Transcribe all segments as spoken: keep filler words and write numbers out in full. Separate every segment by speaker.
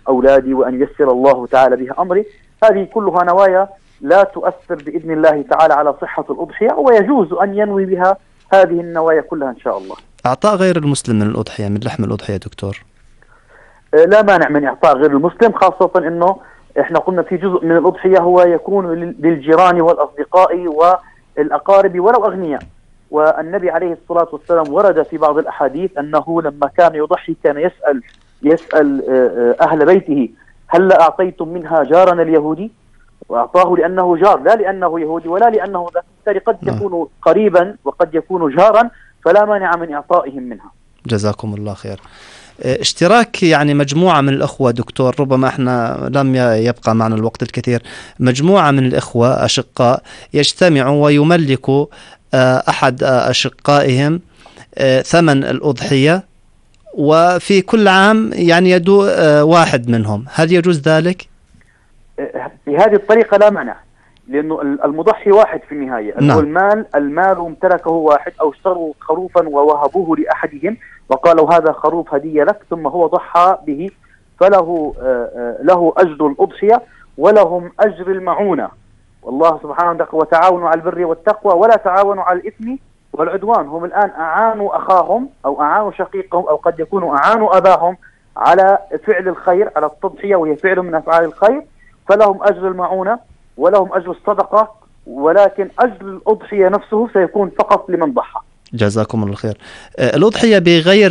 Speaker 1: أولادي وأن ييسر الله تعالى بها أمري. هذه كلها نوايا لا تؤثر بإذن الله تعالى على صحة الأضحية، ويجوز أن ينوي بها هذه النوايا كلها إن شاء الله.
Speaker 2: أعطاء غير المسلم من الأضحية، من لحم الأضحية دكتور؟
Speaker 1: لا مانع من إعطاء غير المسلم، خاصة أنه إحنا قلنا في جزء من الأضحية هو يكون للجيران والأصدقاء والأقارب ولو أغنياء. والنبي عليه الصلاة والسلام ورد في بعض الأحاديث أنه لما كان يضحي كان يسأل يسأل أهل بيته هل أعطيتم منها جارنا اليهودي؟ وأعطاه لأنه جار، لا لأنه يهودي ولا لأنه ذا، قد يكون قريبا وقد يكون جارا، فلا مانع من إعطائهم منها.
Speaker 2: جزاكم الله خير. اشتراك يعني مجموعة من الأخوة دكتور، ربما احنا لم يبقى معنا الوقت الكثير، مجموعة من الأخوة أشقاء يجتمعوا ويملكوا أحد أشقائهم ثمن الأضحية، وفي كل عام يعني يدو واحد منهم، هل يجوز ذلك؟
Speaker 1: في هذه الطريقة لا مانع، لأنه المضحي واحد في النهاية. نعم. المال المال امتلكه واحد، أو اشتروا خروفا ووهبوه لأحدهم وقالوا هذا خروف هدية لك، ثم هو ضحى به، فله له أجر الأضحية ولهم أجر المعونة. والله سبحانه وتعاونوا على البر والتقوى ولا تعاونوا على الإثم والعدوان. هم الآن أعانوا أخاهم أو أعانوا شقيقهم أو قد يكونوا أعانوا أباهم على فعل الخير، على التضحية وهي فعل من أفعال الخير، فلهم أجر المعونة ولهم أجر الصدقة، ولكن أجر الأضحية نفسه سيكون فقط لمن ضحى.
Speaker 2: جزاكم الله خير. الأضحية بغير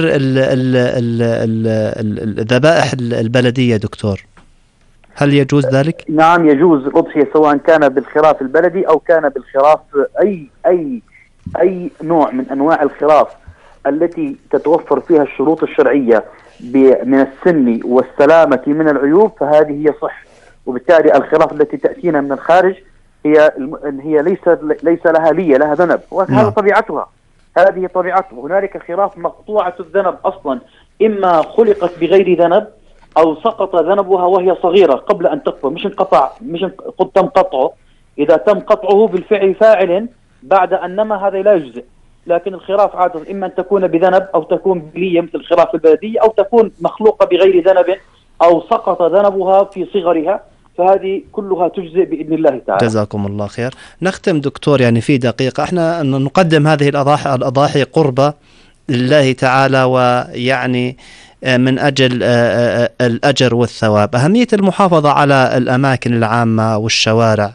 Speaker 2: الذبائح البلدية دكتور، هل يجوز ذلك؟
Speaker 1: نعم يجوز الأضحية، سواء كان بالخراف البلدي أو كان بالخراف أي أي أي نوع من أنواع الخراف التي تتوفر فيها الشروط الشرعية من السن والسلامة من العيوب، فهذه هي صح. وبالتالي الخراف التي تأتينا من الخارج هي هي ليس ليس لها لية، لها ذنب، وهذا طبيعتها، هذه طبيعته. هنالك خراف مقطوعة الذنب أصلا، إما خلقت بغير ذنب أو سقط ذنبها وهي صغيرة قبل أن تقطع، مش انقطع، مش قد تم قطعه. إذا تم قطعه بالفعل فاعل بعد أن نما هذا لا يجزئ. لكن الخراف عادة إما أن تكون بذنب أو تكون بلية مثل الخراف البلدية، أو تكون مخلوقة بغير ذنب أو سقط ذنبها في صغرها، فهذه كلها تجزئ بإذن الله تعالى.
Speaker 2: جزاكم الله خير. نختم دكتور يعني في دقيقة، احنا نقدم هذه الأضاحي الأضاحي قربة لله تعالى، ويعني من أجل الأجر والثواب. أهمية المحافظة على الأماكن العامة والشوارع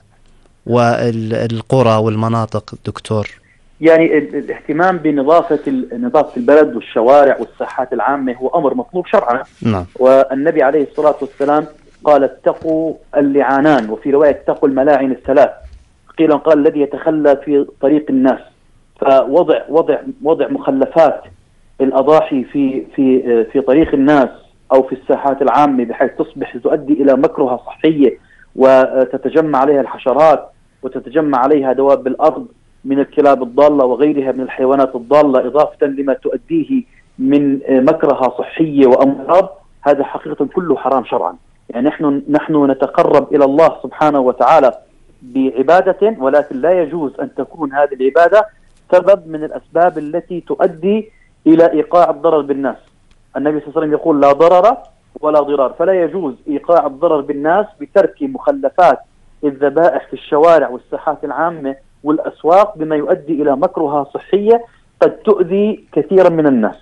Speaker 2: والقرى والمناطق دكتور.
Speaker 1: يعني الاهتمام بنظافة نظافة البلد والشوارع والساحات العامة هو أمر مطلوب شرعا.
Speaker 2: نعم.
Speaker 1: والنبي عليه الصلاة والسلام قال اتقوا اللعانان، وفي رواية اتقوا الملاعن الثلاث. قيل قال الذي يتخلى في طريق الناس، فوضع وضع وضع مخلفات الأضاحي في في في طريق الناس أو في الساحات العامة بحيث تصبح تؤدي إلى مكروه صحية، وتتجمع عليها الحشرات وتتجمع عليها دواب الأرض من الكلاب الضالة وغيرها من الحيوانات الضالة، إضافة لما تؤديه من مكروه صحية وأمراض. هذا حقيقة كله حرام شرعا. يعني نحن نحن نتقرب إلى الله سبحانه وتعالى بعبادة، ولكن لا يجوز أن تكون هذه العبادة سبب من الأسباب التي تؤدي إلى إيقاع الضرر بالناس. النبي صلى الله عليه وسلم يقول لا ضرر ولا ضرار، فلا يجوز إيقاع الضرر بالناس بترك مخلفات الذبائح في الشوارع والساحات العامة والأسواق بما يؤدي إلى مكروه صحية قد تؤذي كثيرا من الناس.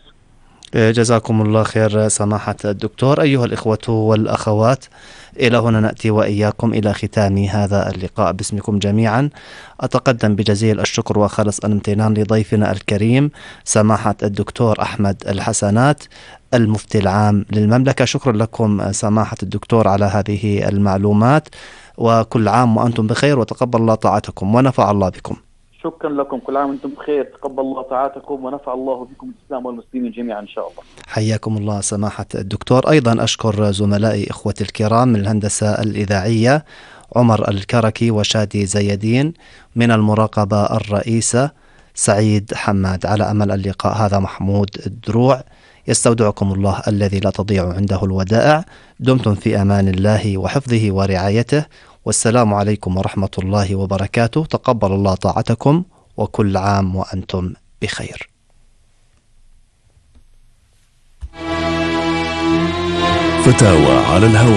Speaker 2: جزاكم الله خير سماحة الدكتور. أيها الإخوة والأخوات، إلى هنا نأتي وإياكم إلى ختام هذا اللقاء. باسمكم جميعا أتقدم بجزيل الشكر وخالص الامتنان لضيفنا الكريم سماحة الدكتور أحمد الحسنات المفتي العام للمملكة. شكرا لكم سماحة الدكتور على هذه المعلومات، وكل عام وأنتم بخير، وتقبل الله طاعتكم ونفع الله بكم.
Speaker 1: شكرا لكم، كل عام وانتم بخير، تقبل الله طاعتكم ونفع الله بكم الإسلام والمسلمين جميعا إن شاء الله.
Speaker 2: حياكم الله سماحة الدكتور. أيضا أشكر زملائي إخوتي الكرام من الهندسة الإذاعية عمر الكركي وشادي زيدين، من المراقبة الرئيسة سعيد حماد. على أمل اللقاء، هذا محمود الدروع، يستودعكم الله الذي لا تضيع عنده الودائع. دمتم في أمان الله وحفظه ورعايته، والسلام عليكم ورحمة الله وبركاته. تقبل الله طاعتكم، وكل عام وأنتم بخير.
Speaker 3: فتاوى على الهواء.